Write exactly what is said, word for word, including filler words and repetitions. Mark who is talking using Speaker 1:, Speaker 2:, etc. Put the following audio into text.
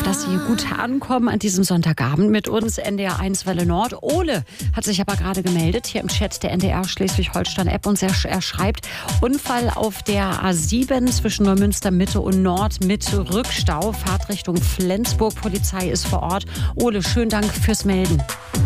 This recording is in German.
Speaker 1: dass Sie gut ankommen an diesem Sonntagabend mit uns. N D R eins Welle Nord. Ole hat sich aber gerade gemeldet hier im Chat der N D R Schleswig-Holstein-App und er, er schreibt, Unfall auf der A sieben zwischen Neumünster Mitte und Nord mit Rückstau. Fahrtrichtung Flensburg. Polizei ist vor Ort. Ole, schönen Dank fürs Melden.